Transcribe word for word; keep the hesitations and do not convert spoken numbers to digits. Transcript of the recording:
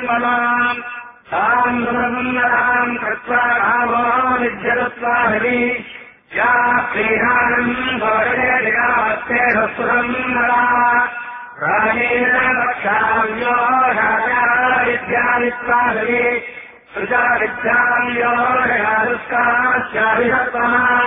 निर्मलाम् ताम् सुमङ्गलाम् कृत्वा रामो नित्यत्वाहरि या क्रीडानम् भवते सुमङ्गला रामेण रक्षाम्यो राजा विद्यावित्वाहरि सुजा विद्याम्यो राजस्काश्चाभिषत्तमः